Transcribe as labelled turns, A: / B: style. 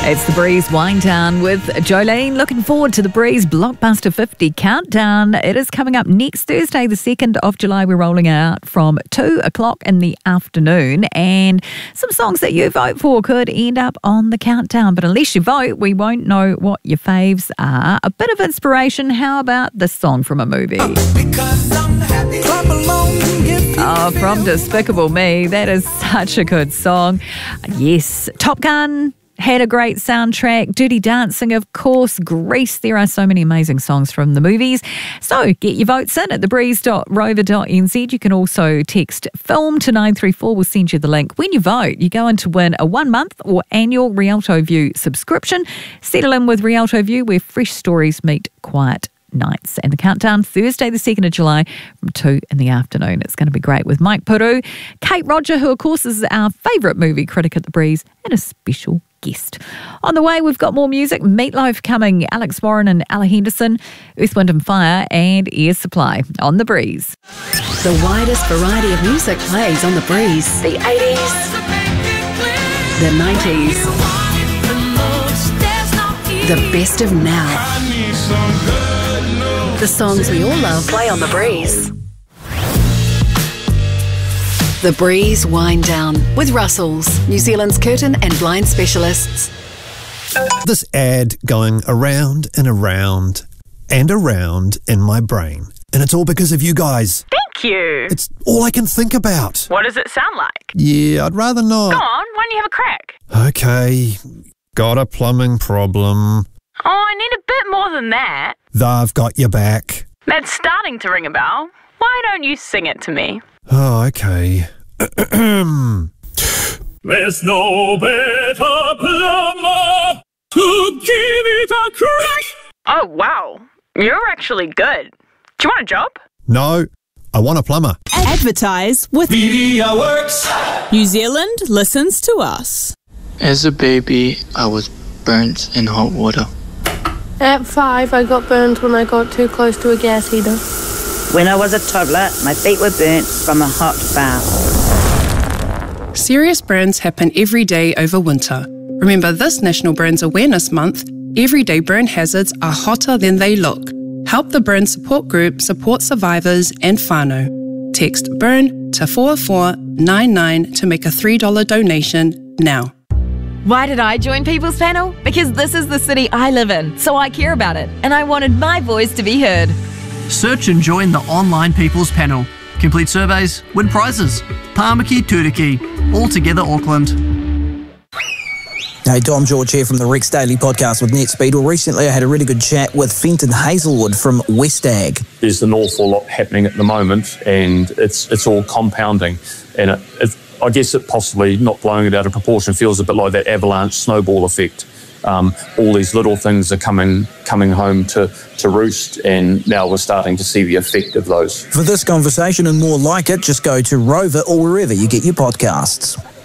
A: It's the Breeze Wind Down with Jolene. Looking forward to the Breeze Blockbuster 50 Countdown. It is coming up next Thursday, the 2nd of July. We're rolling out from 2 o'clock in the afternoon. And some songs that you vote for could end up on the countdown. But unless you vote, we won't know what your faves are. A bit of inspiration. How about this song from a movie? From Despicable Me. That is such a good song. Yes, Top Gun had a great soundtrack. Dirty Dancing, of course. Grease. There are so many amazing songs from the movies. So get your votes in at thebreeze.rover.nz. You can also text film to 934. We'll send you the link. When you vote, you go in to win a 1-month or annual Rialto View subscription. Settle in with Rialto View, where fresh stories meet quiet nights. And the countdown, Thursday the 2nd of July from 2 in the afternoon. It's going to be great with Mike Puru, Kate Roger, who of course is our favourite movie critic at the Breeze, and a special guest. On the way, we've got more music. Meatloaf coming, Alex Warren and Ella Henderson, Earth, Wind and Fire and Air Supply on the Breeze.
B: The widest variety of music plays on the Breeze. The 80s, the 90s, the best of now. The songs we all love play on the Breeze. The Breeze Wind Down with Russell's, New Zealand's curtain and blind specialists.
C: This ad going around and around and around in my brain. And it's all because of you guys.
D: Thank you.
C: It's all I can think about.
D: What does it sound like?
C: Yeah, I'd rather not.
D: Go on, why don't you have a crack?
C: Okay, got a plumbing problem.
D: Oh, I need a bit more than that.
C: They've got your back.
D: That's starting to ring a bell. Why don't you sing it to me?
C: Oh, okay.
E: There's no better plumber to give it a crack.
D: Oh, wow. You're actually good. Do you want a job?
C: No, I want a plumber.
F: Advertise with
E: Media Works.
F: New Zealand listens to us.
G: As a baby, I was burnt in hot water.
H: At 5, I got burned when I got too close to a gas heater.
I: When I was a toddler, my feet were burnt from a hot bath.
J: Serious burns happen every day over winter. Remember this National Burns Awareness Month, everyday burn hazards are hotter than they look. Help the Burn Support Group support survivors and whānau. Text BURN to 4499 to make a $3 donation now.
K: Why did I join People's Panel? Because this is the city I live in, so I care about it, and I wanted my voice to be heard.
L: Search and join the online People's Panel. Complete surveys, win prizes. Pāmaki Turiki, all together Auckland.
M: Hey, Dom George here from the Rex Daily Podcast with NetSpeed. Well, recently I had a really good chat with Fenton Hazelwood from Westag.
N: There's an awful lot happening at the moment, and it's all compounding, and I guess it possibly, not blowing it out of proportion, feels a bit like that avalanche snowball effect. All these little things are coming home to roost, and now we're starting to see the effect of those.
M: For this conversation and more like it, just go to Rover or wherever you get your podcasts.